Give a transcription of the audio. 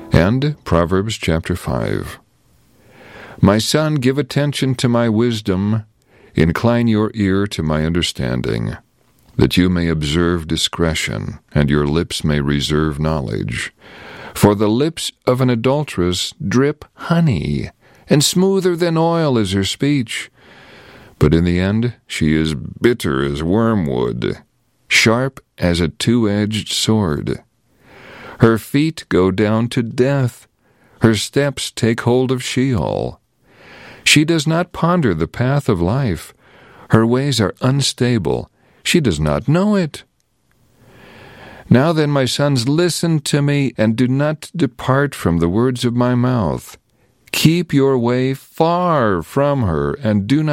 And Proverbs chapter 5. My son, give attention to my wisdom, incline your ear to my understanding, that you may observe discretion, and your lips may reserve knowledge. For the lips of an adulteress drip honey, and smoother than oil is her speech. But in the end she is bitter as wormwood, sharp as a two-edged sword. Her feet go down to death, her steps take hold of Sheol. She does not ponder the path of life, her ways are unstable, she does not know it. Now then, my sons, listen to me, and do not depart from the words of my mouth. Keep your way far from her, and do not